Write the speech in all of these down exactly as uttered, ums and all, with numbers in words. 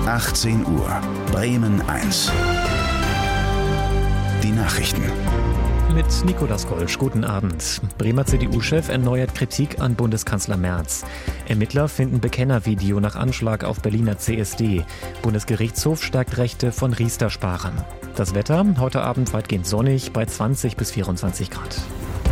achtzehn Uhr, Bremen eins. Die Nachrichten. Mit Nikolaus Golsch, guten Abend. Bremer C D U-Chef erneuert Kritik an Bundeskanzler Merz. Ermittler finden Bekennervideo nach Anschlag auf Berliner C S D. Bundesgerichtshof stärkt Rechte von Riester-Sparern. Das Wetter, heute Abend weitgehend sonnig bei zwanzig bis vierundzwanzig Grad.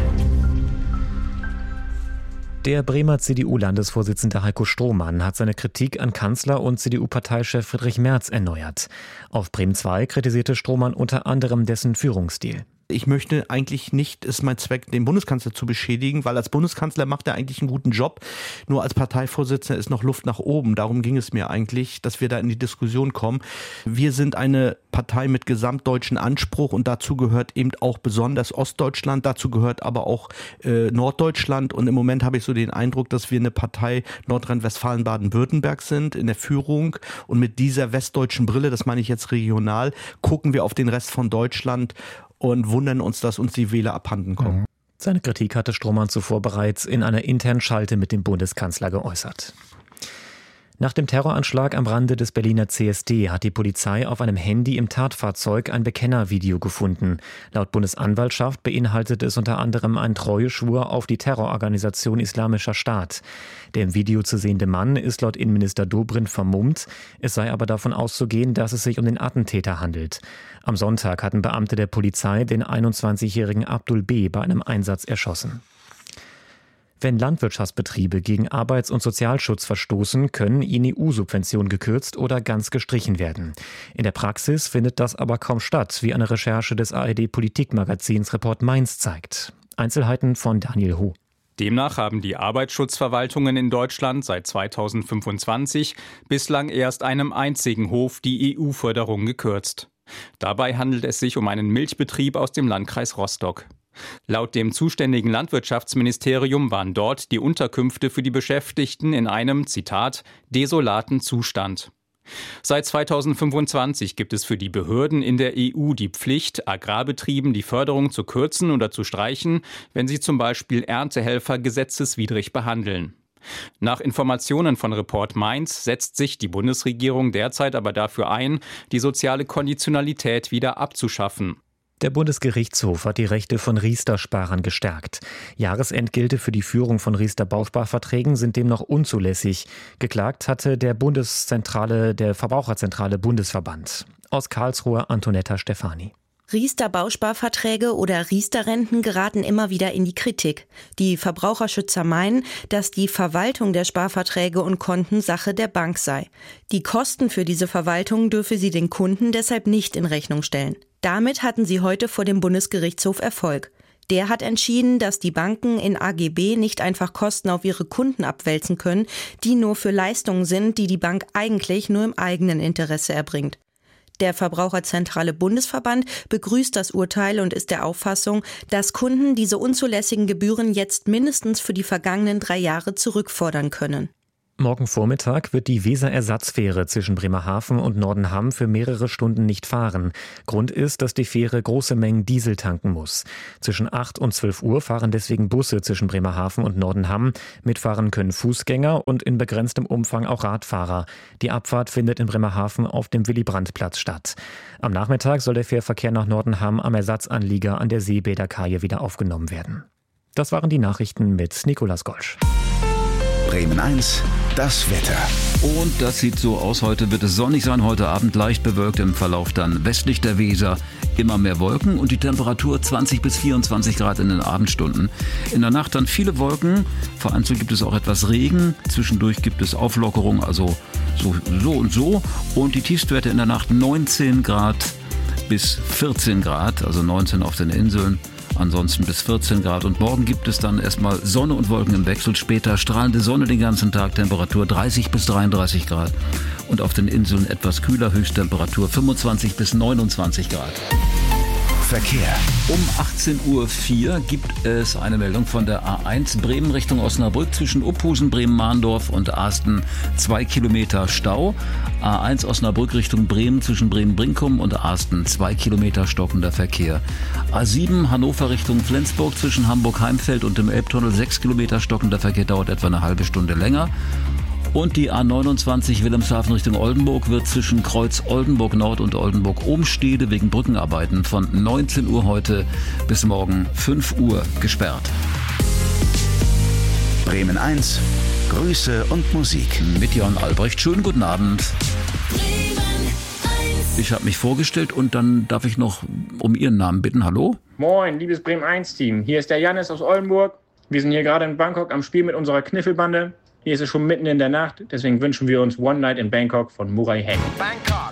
Der Bremer C D U-Landesvorsitzende Heiko Strohmann hat seine Kritik an Kanzler und C D U-Parteichef Friedrich Merz erneuert. Auf Bremen zwei kritisierte Strohmann unter anderem dessen Führungsstil. Ich möchte eigentlich nicht, ist mein Zweck, den Bundeskanzler zu beschädigen, weil als Bundeskanzler macht er eigentlich einen guten Job. Nur als Parteivorsitzender ist noch Luft nach oben. Darum ging es mir eigentlich, dass wir da in die Diskussion kommen. Wir sind eine Partei mit gesamtdeutschen Anspruch und dazu gehört eben auch besonders Ostdeutschland, dazu gehört aber auch äh, Norddeutschland. Und im Moment habe ich so den Eindruck, dass wir eine Partei Nordrhein-Westfalen, Baden-Württemberg sind in der Führung. Und mit dieser westdeutschen Brille, das meine ich jetzt regional, gucken wir auf den Rest von Deutschland und wundern uns, dass uns die Wähler abhanden kommen. Seine Kritik hatte Strohmann zuvor bereits in einer internen Schalte mit dem Bundeskanzler geäußert. Nach dem Terroranschlag am Rande des Berliner C S D hat die Polizei auf einem Handy im Tatfahrzeug ein Bekennervideo gefunden. Laut Bundesanwaltschaft beinhaltet es unter anderem einen Treueschwur auf die Terrororganisation Islamischer Staat. Der im Video zu sehende Mann ist laut Innenminister Dobrindt vermummt. Es sei aber davon auszugehen, dass es sich um den Attentäter handelt. Am Sonntag hatten Beamte der Polizei den einundzwanzigjährigen Abdul B. bei einem Einsatz erschossen. Wenn Landwirtschaftsbetriebe gegen Arbeits- und Sozialschutz verstoßen, können ihnen E U-Subventionen gekürzt oder ganz gestrichen werden. In der Praxis findet das aber kaum statt, wie eine Recherche des A R D-Politikmagazins Report Mainz zeigt. Einzelheiten von Daniel Ho. Demnach haben die Arbeitsschutzverwaltungen in Deutschland seit zweitausendfünfundzwanzig bislang erst einem einzigen Hof die E U-Förderung gekürzt. Dabei handelt es sich um einen Milchbetrieb aus dem Landkreis Rostock. Laut dem zuständigen Landwirtschaftsministerium waren dort die Unterkünfte für die Beschäftigten in einem, Zitat, desolaten Zustand. Seit zweitausendfünfundzwanzig gibt es für die Behörden in der E U die Pflicht, Agrarbetrieben die Förderung zu kürzen oder zu streichen, wenn sie zum Beispiel Erntehelfer gesetzeswidrig behandeln. Nach Informationen von Report Mainz setzt sich die Bundesregierung derzeit aber dafür ein, die soziale Konditionalität wieder abzuschaffen. Der Bundesgerichtshof hat die Rechte von Riester-Sparern gestärkt. Jahresentgelte für die Führung von Riester-Bausparverträgen sind demnach unzulässig. Geklagt hatte der Bundeszentrale, der Verbraucherzentrale Bundesverband. Aus Karlsruhe Antonetta Stefani. Riester-Bausparverträge oder Riester-Renten geraten immer wieder in die Kritik. Die Verbraucherschützer meinen, dass die Verwaltung der Sparverträge und Konten Sache der Bank sei. Die Kosten für diese Verwaltung dürfe sie den Kunden deshalb nicht in Rechnung stellen. Damit hatten sie heute vor dem Bundesgerichtshof Erfolg. Der hat entschieden, dass die Banken in A G B nicht einfach Kosten auf ihre Kunden abwälzen können, die nur für Leistungen sind, die die Bank eigentlich nur im eigenen Interesse erbringt. Der Verbraucherzentrale Bundesverband begrüßt das Urteil und ist der Auffassung, dass Kunden diese unzulässigen Gebühren jetzt mindestens für die vergangenen drei Jahre zurückfordern können. Morgen Vormittag wird die Weser-Ersatzfähre zwischen Bremerhaven und Nordenham für mehrere Stunden nicht fahren. Grund ist, dass die Fähre große Mengen Diesel tanken muss. Zwischen acht und zwölf Uhr fahren deswegen Busse zwischen Bremerhaven und Nordenham. Mitfahren können Fußgänger und in begrenztem Umfang auch Radfahrer. Die Abfahrt findet in Bremerhaven auf dem Willy-Brandt-Platz statt. Am Nachmittag soll der Fährverkehr nach Nordenham am Ersatzanlieger an der Seebäderkaje wieder aufgenommen werden. Das waren die Nachrichten mit Nikolaus Golsch. Bremen eins, das Wetter. Und das sieht so aus, heute wird es sonnig sein, heute Abend leicht bewölkt, im Verlauf dann westlich der Weser immer mehr Wolken und die Temperatur zwanzig bis vierundzwanzig Grad in den Abendstunden. In der Nacht dann viele Wolken, vereinzelt gibt es auch etwas Regen, zwischendurch gibt es Auflockerung, also so, so und so. Und die Tiefstwerte in der Nacht neunzehn Grad bis vierzehn Grad, also neunzehn auf den Inseln. Ansonsten bis vierzehn Grad und morgen gibt es dann erstmal Sonne und Wolken im Wechsel, später strahlende Sonne den ganzen Tag, Temperatur dreißig bis dreiunddreißig Grad und auf den Inseln etwas kühler, Höchsttemperatur fünfundzwanzig bis neunundzwanzig Grad. Verkehr. Um achtzehn Uhr vier gibt es eine Meldung von der A eins Bremen Richtung Osnabrück zwischen Uphusen, Bremen-Mahndorf und Aasten. Zwei Kilometer Stau. A eins Osnabrück Richtung Bremen zwischen Bremen-Brinkum und Aasten. Zwei Kilometer stockender Verkehr. A sieben Hannover Richtung Flensburg zwischen Hamburg-Heimfeld und dem Elbtunnel. Sechs Kilometer stockender Verkehr, dauert etwa eine halbe Stunde länger. Und die A neunundzwanzig Wilhelmshaven Richtung Oldenburg wird zwischen Kreuz Oldenburg Nord und Oldenburg Ohnstede wegen Brückenarbeiten von neunzehn Uhr heute bis morgen fünf Uhr gesperrt. Bremen eins, Grüße und Musik. Mit Jan Albrecht. Schönen guten Abend. Ich habe mich vorgestellt und dann darf ich noch um Ihren Namen bitten. Hallo? Moin, liebes Bremen eins Team. Hier ist der Jannis aus Oldenburg. Wir sind hier gerade in Bangkok am Spiel mit unserer Kniffelbande. Hier ist es schon mitten in der Nacht, deswegen wünschen wir uns One Night in Bangkok von Murai Heng. Bangkok.